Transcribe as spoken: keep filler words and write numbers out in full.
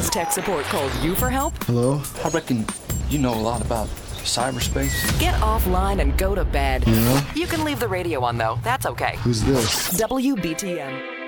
Has tech support called you for help? Hello? I reckon you know a lot about cyberspace. Get offline and go to bed. Yeah? You can leave the radio on, though. That's okay. Who's this? W B T N.